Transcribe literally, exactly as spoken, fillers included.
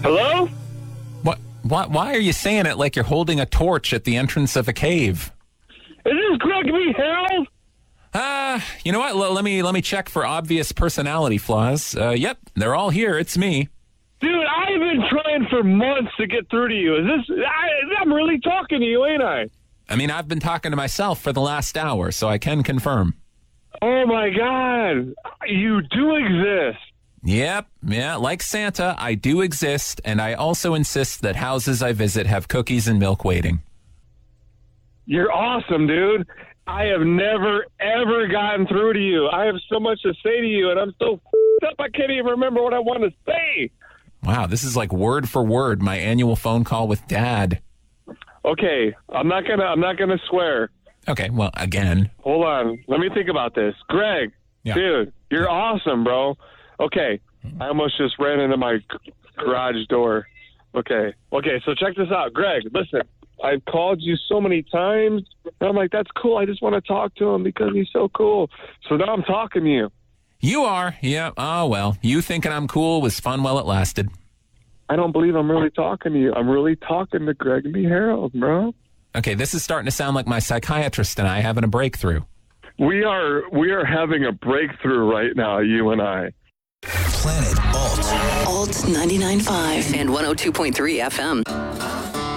Hello? What? Why, why are you saying it like you're holding a torch at the entrance of a cave? Is this Greg B. Harold? Uh, you know what? L- let me let me check for obvious personality flaws. Uh, yep, they're all here. It's me. Dude, I've been trying for months to get through to you. Is this? I, I'm really talking to you, ain't I? I mean, I've been talking to myself for the last hour, so I can confirm. Oh my God, you do exist. Yep, yeah, like Santa, I do exist, and I also insist that houses I visit have cookies and milk waiting. You're awesome, dude. I have never, ever gotten through to you. I have so much to say to you, and I'm so f***ed up I can't even remember what I want to say. Wow, this is like word for word my annual phone call with Dad. Okay, I'm not gonna, I'm not gonna swear. Okay, well, again. Hold on, let me think about this. Greg, Yeah. dude, you're awesome, bro. Okay, I almost just ran into my g- garage door. Okay, okay, so check this out. Greg, listen, I've called you so many times, and I'm like, that's cool. I just want to talk to him because he's so cool. So now I'm talking to you. You are, yeah. Oh, well, you thinking I'm cool was fun while it lasted. I don't believe I'm really talking to you. I'm really talking to Greg B. Harold, bro. Okay, this is starting to sound like my psychiatrist and I having a breakthrough. We are, we are having a breakthrough right now, you and I. Planet Alt. Alt ninety-nine point five and one oh two point three F M.